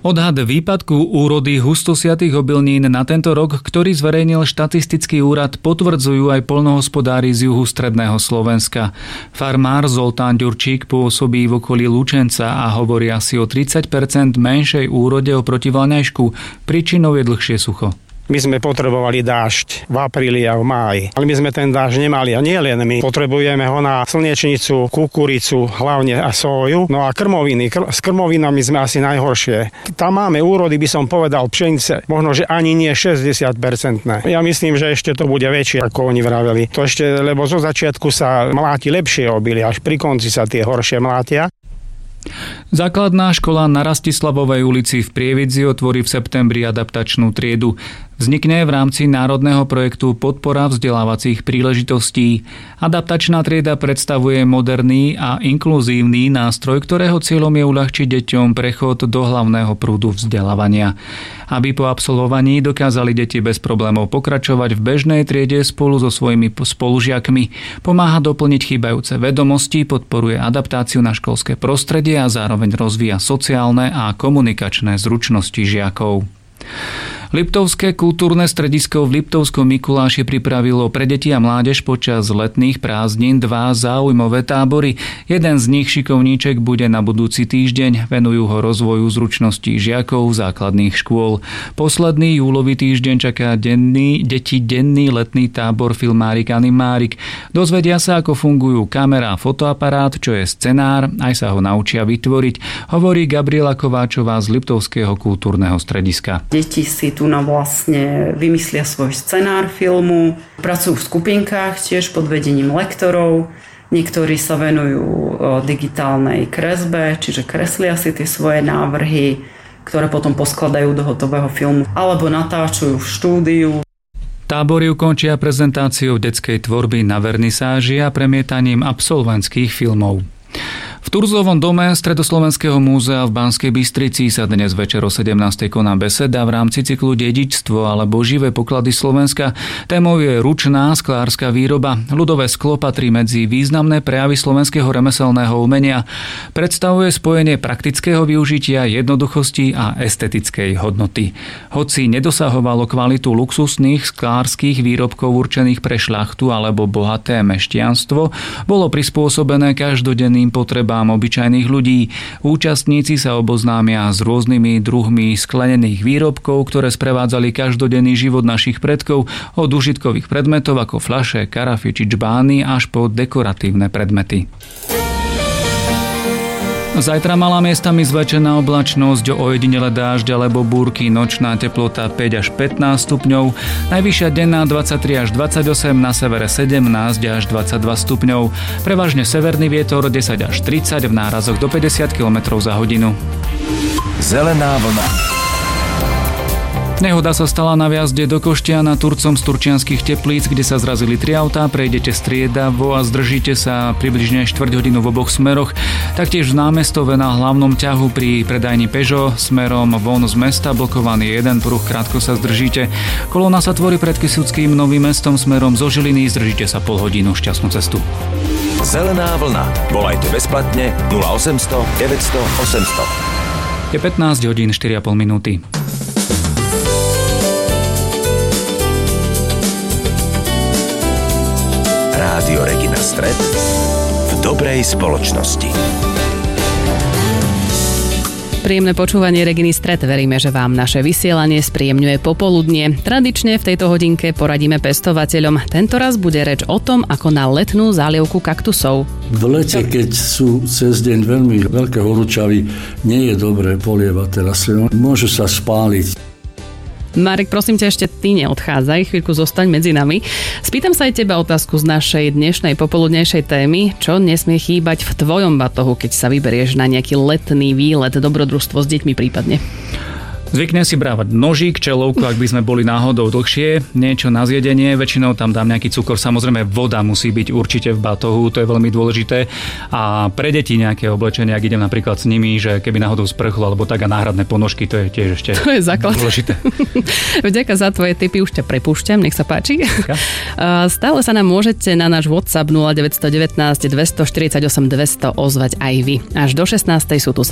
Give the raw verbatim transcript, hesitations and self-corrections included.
Odhad výpadku úrody hustosiatých obilnín na tento rok, ktorý zverejnil štatistický úrad, potvrdzujú aj poľnohospodári z juhu stredného Slovenska. Farmár Zoltán Ďurčík pôsobí v okolí Lučenca a hovorí asi o tridsať percent menšej úrode oproti vlaňajšku. Príčinou je dlhšie sucho. My sme potrebovali dážď v apríli a v máji, ale my sme ten dážď nemali a nie len my. Potrebujeme ho na slnečnicu, kukuricu, hlavne a soju. No a krmoviny, kr- s krmovinami sme asi najhoršie. Tam máme úrody, by som povedal, pšenice, možno, že ani nie šesťdesiat percent. Ja myslím, že ešte to bude väčšie, ako oni vraveli. To ešte, lebo zo začiatku sa mláti lepšie obilie, až pri konci sa tie horšie mlátia. Základná škola na Rastislavovej ulici v Prievidzi otvorí v septembri adaptačnú triedu. Vznikne v rámci národného projektu Podpora vzdelávacích príležitostí. Adaptačná trieda predstavuje moderný a inkluzívny nástroj, ktorého cieľom je uľahčiť deťom prechod do hlavného prúdu vzdelávania. Aby po absolvovaní dokázali deti bez problémov pokračovať v bežnej triede spolu so svojimi spolužiakmi, pomáha doplniť chýbajúce vedomosti, podporuje adaptáciu na školské prostredie a zároveň rozvíja sociálne a komunikačné zručnosti žiakov. Liptovské kultúrne stredisko v Liptovskom Mikuláši pripravilo pre deti a mládež počas letných prázdnin dva záujmové tábory. Jeden z nich, Šikovníček, bude na budúci týždeň. Venujú ho rozvoju zručností žiakov základných škôl. Posledný júlový týždeň čaká denný, deti denný letný tábor Filmárik Animárik. Dozvedia sa, ako fungujú kamera a fotoaparát, čo je scenár, aj sa ho naučia vytvoriť, hovorí Gabriela Kováčová z Liptovského kultúrneho strediska. Deti si tu na vlastne vymyslia svoj scenár filmu, pracujú v skupinkách tiež pod vedením lektorov, niektorí sa venujú digitálnej kresbe, čiže kreslia si tie svoje návrhy, ktoré potom poskladajú do hotového filmu, alebo natáčajú v štúdiu. Tábory ukončia prezentáciou detskej tvorby na vernisáži a premietaním absolventských filmov. V Turzovom dome Stredoslovenského múzea v Banskej Bystrici sa dnes večer o sedemnástej koná beseda v rámci cyklu Dedičstvo alebo Živé poklady Slovenska. Témou je ručná sklárska výroba. Ľudové sklo patrí medzi významné prejavy slovenského remeselného umenia. Predstavuje spojenie praktického využitia, jednoduchosti a estetickej hodnoty. Hoci nedosahovalo kvalitu luxusných sklárskych výrobkov určených pre šľachtu alebo bohaté mešťanstvo, bolo prispôsobené každodenným potrebám obyčajných ľudí. Účastníci sa oboznámia s rôznymi druhmi sklenených výrobkov, ktoré sprevádzali každodenný život našich predkov, od užitkových predmetov ako fľaše, karafy či džbány až po dekoratívne predmety. Zajtra malá miestami zväčšená oblačnosť, ojedinele dážď alebo búrky, nočná teplota päť až pätnásť stupňov, najvyššia denná dvadsaťtri až dvadsaťosem, na severe sedemnásť až dvadsaťdva stupňov, prevažne severný vietor desať až tridsať, v nárazoch do päťdesiat kilometrov za hodinu. Zelená vlna. Nehoda sa stala na vjazde do Koštiana Turcom z turčianskych Teplíc, kde sa zrazili tri autá. Prejdete striedavo a zdržíte sa približne štvrť hodinu v oboch smeroch. Taktiež v Námestove na hlavnom ťahu pri predajni Peugeot smerom von z mesta blokovaný jeden pruh, krátko sa zdržíte. Kolóna sa tvorí pred Kysuckým Novým Mestom smerom zo Žiliny, zdržíte sa pol hodinu, šťastnú cestu. Zelená vlna. Volajte bezplatne nula osemsto deväťsto osemsto. Je pätnásť hodín štyri a pol minúty. Rádio Regina Stred v dobrej spoločnosti. Príjemné počúvanie Reginy Stred. Veríme, že vám naše vysielanie spríjemňuje popoludnie. Tradične v tejto hodinke poradíme pestovateľom. Tento raz bude reč o tom, ako na letnú zálievku kaktusov. V lete, keď sú cez deň veľmi veľké horúčavy, nie je dobré polievať teraz. Môžu sa spáliť. Marek, prosím ťa, ešte ty neodchádzaj, chvíľku zostaň medzi nami. Spýtam sa aj teba otázku z našej dnešnej popoludnejšej témy. Čo nesmie chýbať v tvojom batohu, keď sa vyberieš na nejaký letný výlet, dobrodružstvo s deťmi prípadne? Zvyknem si brávať nožík, čelovku, ak by sme boli náhodou dlhšie, niečo na zjedenie, väčšinou tam dám nejaký cukor, samozrejme voda musí byť určite v batohu, to je veľmi dôležité. A pre deti nejaké oblečenie, ak idem napríklad s nimi, že keby náhodou sprchlo alebo tak, a náhradné ponožky, to je tiež ešte to je základ. Dôležité. Vďaka za tvoje tipy, už ťa prepúšťam, nech sa páči. Ďakujem. Stále sa nám môžete na náš WhatsApp nula deväť jedna deväť, dva štyri osem, dva nula nula ozvať aj vy. Až do šestnástej sú tu